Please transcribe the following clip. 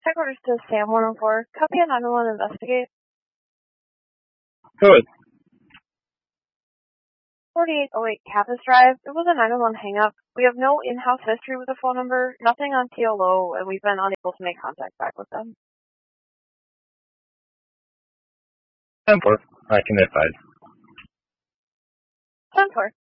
Check orders to Sam 104. Copy a 911 investigate. Go ahead. 4808 Campus Drive. It was a 911 hang-up. We have no in-house history with the phone number, nothing on TLO, and we've been unable to make contact back with them. 10-4. I can advise. 10-4.